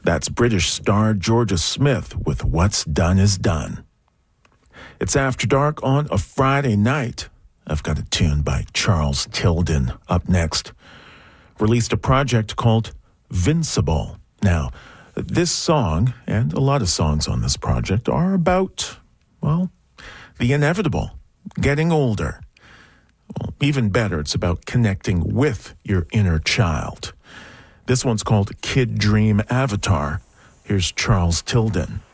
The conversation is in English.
That's British star Georgia Smith with What's Done Is Done. It's After Dark on a Friday night. I've got a tune by Charles Tilden up next. Released a project called Vincible. Now, this song, and a lot of songs on this project, are about, well, the inevitable, getting older. Well, even better, it's about connecting with your inner child. This one's called Kid Dream Avatar. Here's Charles Tilden.